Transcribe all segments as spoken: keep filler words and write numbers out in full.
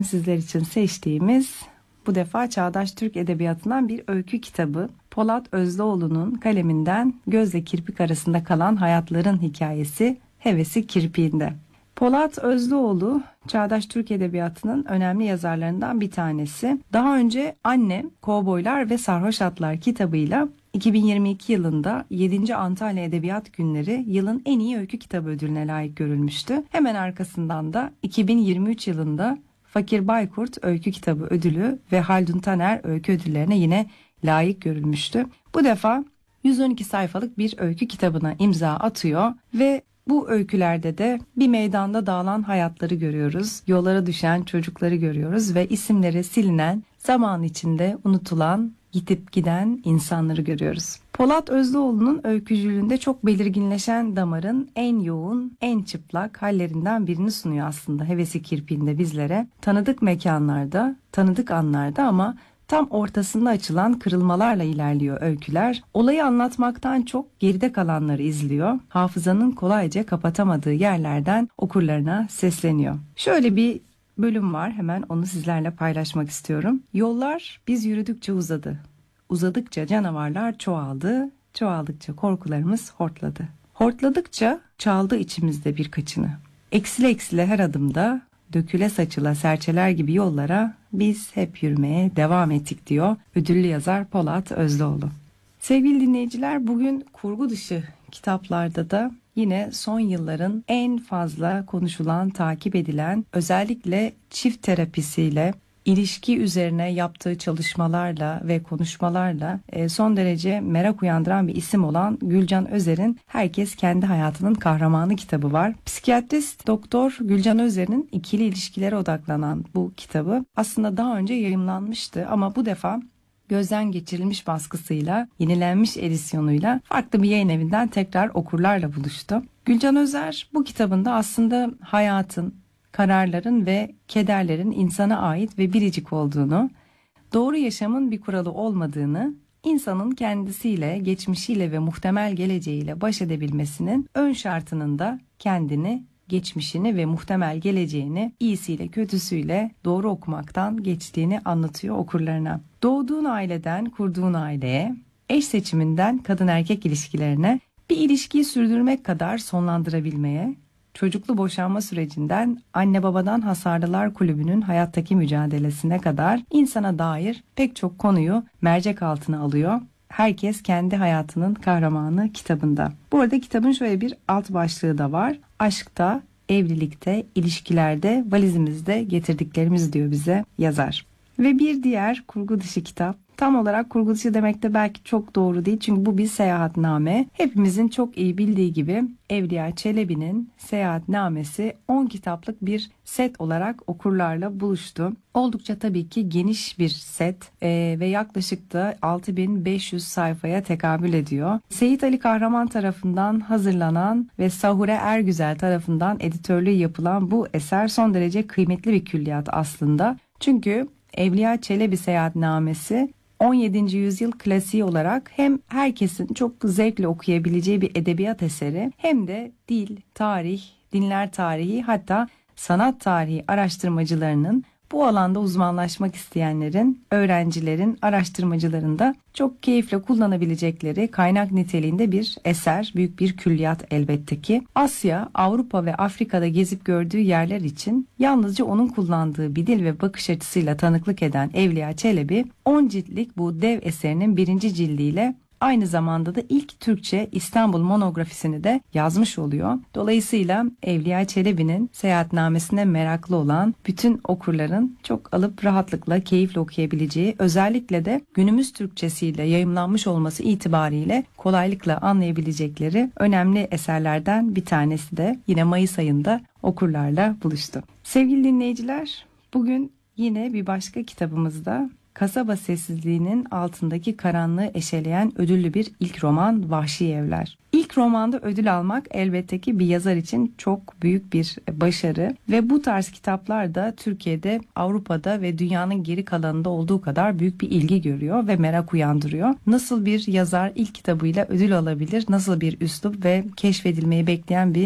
Sizler için seçtiğimiz bu defa Çağdaş Türk Edebiyatı'ndan bir öykü kitabı. Polat Özlüoğlu'nun kaleminden gözle kirpik arasında kalan hayatların hikayesi Hevesi Kirpiğinde. Polat Özlüoğlu, Çağdaş Türk Edebiyatı'nın önemli yazarlarından bir tanesi. Daha önce Annem, Kovboylar ve Sarhoş Atlar kitabıyla iki bin yirmi iki yılında yedinci Antalya Edebiyat Günleri yılın en iyi öykü kitabı ödülüne layık görülmüştü. Hemen arkasından da iki bin yirmi üç yılında Fakir Baykurt Öykü Kitabı ödülü ve Haldun Taner öykü ödüllerine yine layık görülmüştü. Bu defa yüz on iki sayfalık bir öykü kitabına imza atıyor ve bu öykülerde de bir meydanda dağılan hayatları görüyoruz. Yollara düşen çocukları görüyoruz ve isimleri silinen, zaman içinde unutulan, yitip giden insanları görüyoruz. Polat Özlüoğlu'nun öykücülüğünde çok belirginleşen damarın en yoğun, en çıplak hallerinden birini sunuyor aslında Hevesi Kirpiğinde bizlere. Tanıdık mekanlarda, tanıdık anlarda ama tam ortasında açılan kırılmalarla ilerliyor öyküler. Olayı anlatmaktan çok geride kalanları izliyor. Hafızanın kolayca kapatamadığı yerlerden okurlarına sesleniyor. Şöyle bir bölüm var, hemen onu sizlerle paylaşmak istiyorum. Yollar biz yürüdükçe uzadı. Uzadıkça canavarlar çoğaldı. Çoğaldıkça korkularımız hortladı. Hortladıkça çaldı içimizde birkaçını. Eksile eksile her adımda döküle saçıla serçeler gibi yollara biz hep yürümeye devam ettik diyor ödüllü yazar Polat Özlüoğlu. Sevgili dinleyiciler, bugün kurgu dışı kitaplarda da yine son yılların en fazla konuşulan, takip edilen, özellikle çift terapisiyle, ilişki üzerine yaptığı çalışmalarla ve konuşmalarla son derece merak uyandıran bir isim olan Gülcan Özer'in Herkes Kendi Hayatının Kahramanı kitabı var. Psikiyatrist Doktor Gülcan Özer'in ikili ilişkilere odaklanan bu kitabı aslında daha önce yayımlanmıştı ama bu defa gözden geçirilmiş baskısıyla, yenilenmiş edisyonuyla farklı bir yayın evinden tekrar okurlarla buluştu. Gülcan Özer bu kitabında aslında hayatın, kararların ve kederlerin insana ait ve biricik olduğunu, doğru yaşamın bir kuralı olmadığını, insanın kendisiyle, geçmişiyle ve muhtemel geleceğiyle baş edebilmesinin ön şartının da kendini, geçmişini ve muhtemel geleceğini iyisiyle kötüsüyle doğru okumaktan geçtiğini anlatıyor okurlarına. Doğduğun aileden kurduğun aileye, eş seçiminden kadın erkek ilişkilerine, bir ilişkiyi sürdürmek kadar sonlandırabilmeye, çocuklu boşanma sürecinden anne babadan Hasarlılar Kulübü'nün hayattaki mücadelesine kadar insana dair pek çok konuyu mercek altına alıyor. Herkes Kendi Hayatının Kahramanı kitabında. Bu arada kitabın şöyle bir alt başlığı da var. Aşkta, evlilikte, ilişkilerde, valizimizde getirdiklerimiz diyor bize yazar. Ve bir diğer kurgu dışı kitap. Tam olarak kurgu dışı demek de belki çok doğru değil. Çünkü bu bir seyahatname. Hepimizin çok iyi bildiği gibi Evliya Çelebi'nin Seyahatnamesi on kitaplık bir set olarak okurlarla buluştu. Oldukça tabii ki geniş bir set ee, ve yaklaşık da altı bin beş yüz sayfaya tekabül ediyor. Seyit Ali Kahraman tarafından hazırlanan ve Sahure Ergüzel tarafından editörlüğü yapılan bu eser son derece kıymetli bir külliyat aslında. Çünkü Evliya Çelebi Seyahatnamesi on yedinci yüzyıl klasiği olarak hem herkesin çok zevkle okuyabileceği bir edebiyat eseri hem de dil, tarih, dinler tarihi hatta sanat tarihi araştırmacılarının, bu alanda uzmanlaşmak isteyenlerin, öğrencilerin, araştırmacıların da çok keyifle kullanabilecekleri kaynak niteliğinde bir eser, büyük bir külliyat elbette ki. Asya, Avrupa ve Afrika'da gezip gördüğü yerler için yalnızca onun kullandığı bir dil ve bakış açısıyla tanıklık eden Evliya Çelebi, on ciltlik bu dev eserinin birinci cildiyle aynı zamanda da ilk Türkçe İstanbul monografisini de yazmış oluyor. Dolayısıyla Evliya Çelebi'nin seyahatnamesine meraklı olan bütün okurların çok alıp rahatlıkla, keyifle okuyabileceği, özellikle de günümüz Türkçesiyle yayımlanmış olması itibariyle kolaylıkla anlayabilecekleri önemli eserlerden bir tanesi de yine Mayıs ayında okurlarla buluştu. Sevgili dinleyiciler, bugün yine bir başka kitabımızda kasaba sessizliğinin altındaki karanlığı eşeleyen ödüllü bir ilk roman Vahşi Evler. İlk romanda ödül almak elbette ki bir yazar için çok büyük bir başarı ve bu tarz kitaplar da Türkiye'de, Avrupa'da ve dünyanın geri kalanında olduğu kadar büyük bir ilgi görüyor ve merak uyandırıyor. Nasıl bir yazar ilk kitabıyla ödül alabilir, nasıl bir üslup ve keşfedilmeyi bekleyen bir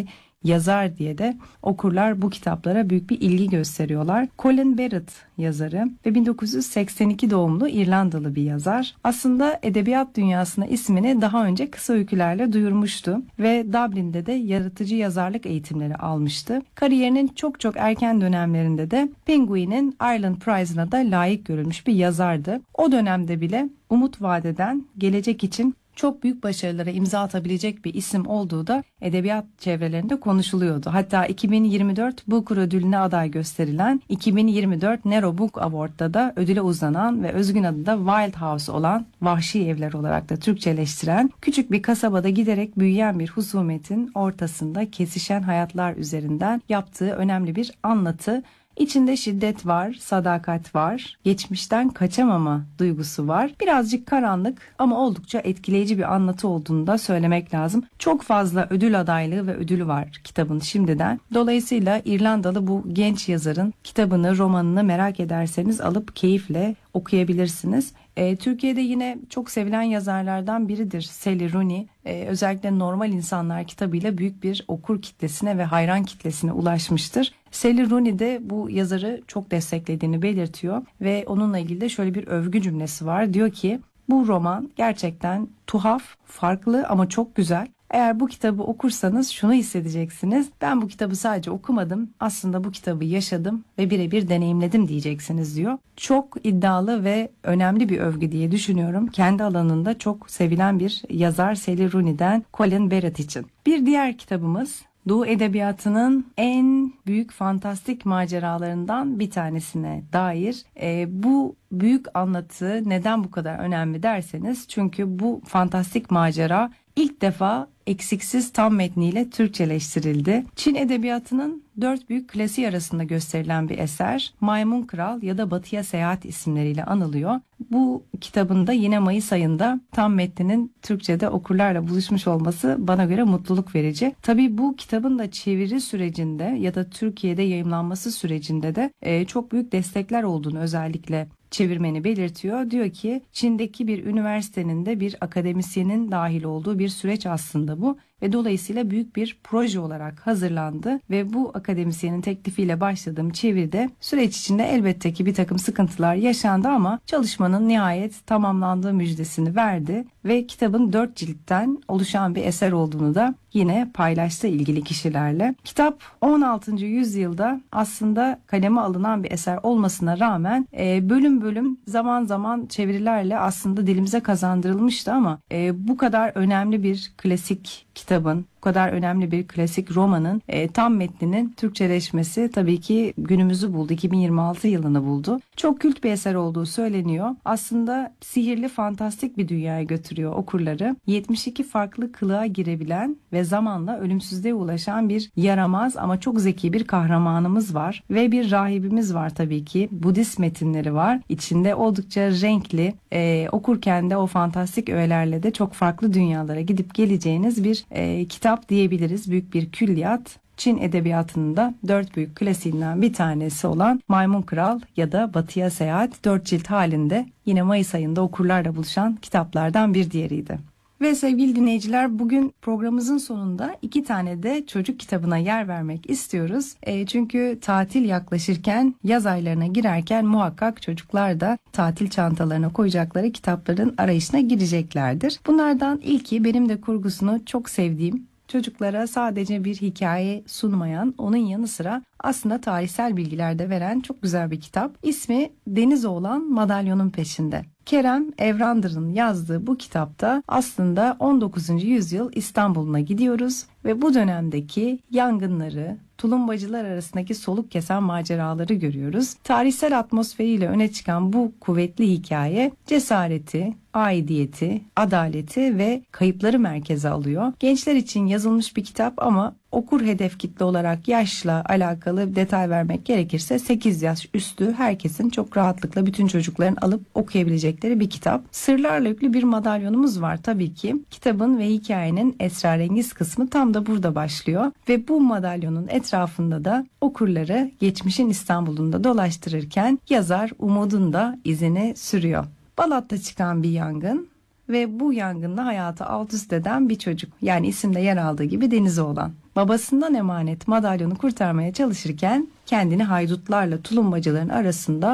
yazar diye de okurlar bu kitaplara büyük bir ilgi gösteriyorlar. Colin Barrett yazarı ve bin dokuz yüz seksen iki doğumlu İrlandalı bir yazar. Aslında edebiyat dünyasına ismini daha önce kısa öykülerle duyurmuştu ve Dublin'de de yaratıcı yazarlık eğitimleri almıştı. Kariyerinin çok çok erken dönemlerinde de Penguin'in Ireland Prize'ına da layık görülmüş bir yazardı. O dönemde bile umut vadeden, gelecek için çok büyük başarılara imza atabilecek bir isim olduğu da edebiyat çevrelerinde konuşuluyordu. Hatta iki bin yirmi dört Booker ödülüne aday gösterilen iki bin yirmi dört Nero Book Award'da da ödüle uzanan ve özgün adı da Wild House olan Vahşi Evler olarak da Türkçeleştiren, küçük bir kasabada giderek büyüyen bir husumetin ortasında kesişen hayatlar üzerinden yaptığı önemli bir anlatı. İçinde şiddet var, sadakat var, geçmişten kaçamama duygusu var. Birazcık karanlık ama oldukça etkileyici bir anlatı olduğunu da söylemek lazım. Çok fazla ödül adaylığı ve ödülü var kitabın şimdiden. Dolayısıyla İrlandalı bu genç yazarın kitabını, romanını merak ederseniz alıp keyifle okuyabilirsiniz. E, Türkiye'de yine çok sevilen yazarlardan biridir Sally Rooney. E, özellikle Normal İnsanlar kitabıyla büyük bir okur kitlesine ve hayran kitlesine ulaşmıştır. Sally Rooney de bu yazarı çok desteklediğini belirtiyor ve onunla ilgili de şöyle bir övgü cümlesi var. Diyor ki, bu roman gerçekten tuhaf, farklı ama çok güzel. Eğer bu kitabı okursanız şunu hissedeceksiniz. Ben bu kitabı sadece okumadım. Aslında bu kitabı yaşadım ve birebir deneyimledim diyeceksiniz diyor. Çok iddialı ve önemli bir övgü diye düşünüyorum. Kendi alanında çok sevilen bir yazar Sally Rooney'den Colin Barrett için. Bir diğer kitabımız Doğu Edebiyatı'nın en büyük fantastik maceralarından bir tanesine dair. E, bu büyük anlatı neden bu kadar önemli derseniz, çünkü bu fantastik macera ilk defa eksiksiz tam metniyle Türkçeleştirildi. Çin edebiyatının dört büyük klasiği arasında gösterilen bir eser, Maymun Kral ya da Batıya Seyahat isimleriyle anılıyor. Bu kitabın da yine Mayıs ayında tam metninin Türkçe'de okurlarla buluşmuş olması bana göre mutluluk verici. Tabii bu kitabın da çeviri sürecinde ya da Türkiye'de yayımlanması sürecinde de e, çok büyük destekler olduğunu özellikle çevirmeni belirtiyor. Diyor ki, Çin'deki bir üniversitenin de bir akademisyenin dahil olduğu bir süreç aslında bu ve dolayısıyla büyük bir proje olarak hazırlandı ve bu akademisyenin teklifiyle başladığım çeviride süreç içinde elbette ki bir takım sıkıntılar yaşandı ama çalışmanın nihayet tamamlandığı müjdesini verdi ve kitabın dört ciltten oluşan bir eser olduğunu da yine paylaştı ilgili kişilerle. Kitap on altıncı yüzyılda aslında kaleme alınan bir eser olmasına rağmen e, bölüm bölüm zaman zaman çevirilerle aslında dilimize kazandırılmıştı ama e, bu kadar önemli bir klasik kitabın, bu kadar önemli bir klasik romanın e, tam metninin Türkçeleşmesi tabii ki günümüzü buldu. iki bin yirmi altı yılını buldu. Çok kült bir eser olduğu söyleniyor. Aslında sihirli, fantastik bir dünyaya götürüyor okurları. yetmiş iki farklı kılığa girebilen ve zamanla ölümsüzlüğe ulaşan bir yaramaz ama çok zeki bir kahramanımız var. Ve bir rahibimiz var tabii ki. Budist metinleri var. İçinde oldukça renkli, e, okurken de o fantastik öğelerle de çok farklı dünyalara gidip geleceğiniz bir e, kitap diyebiliriz. Büyük bir külliyat. Çin edebiyatının da dört büyük klasiğinden bir tanesi olan Maymun Kral ya da Batıya Seyahat dört cilt halinde yine Mayıs ayında okurlarla buluşan kitaplardan bir diğeriydi. Ve sevgili dinleyiciler, bugün programımızın sonunda iki tane de çocuk kitabına yer vermek istiyoruz. E, çünkü tatil yaklaşırken, yaz aylarına girerken muhakkak çocuklar da tatil çantalarına koyacakları kitapların arayışına gireceklerdir. Bunlardan ilki benim de kurgusunu çok sevdiğim, çocuklara sadece bir hikaye sunmayan, onun yanı sıra aslında tarihsel bilgiler de veren çok güzel bir kitap. İsmi Denizoğlan Madalyonun Peşinde. Kerem Evrandır'ın yazdığı bu kitapta aslında on dokuzuncu yüzyıl İstanbul'una gidiyoruz ve bu dönemdeki yangınları, tulumbacılar arasındaki soluk kesen maceraları görüyoruz. Tarihsel atmosferiyle öne çıkan bu kuvvetli hikaye cesareti, aidiyeti, adaleti ve kayıpları merkeze alıyor. Gençler için yazılmış bir kitap ama okur hedef kitle olarak yaşla alakalı detay vermek gerekirse sekiz yaş üstü herkesin çok rahatlıkla, bütün çocukların alıp okuyabilecekleri bir kitap. Sırlarla yüklü bir madalyonumuz var tabii ki. Kitabın ve hikayenin esrarengiz kısmı tam da burada başlıyor ve bu madalyonun etrafında da okurları geçmişin İstanbul'unda dolaştırırken yazar umudun da izini sürüyor. Balat'ta çıkan bir yangın ve bu yangınla hayatı alt üst eden bir çocuk, yani isimde yer aldığı gibi Denizoğlan. babasından emanet madalyonu kurtarmaya çalışırken kendini haydutlarla tulumbacıların arasında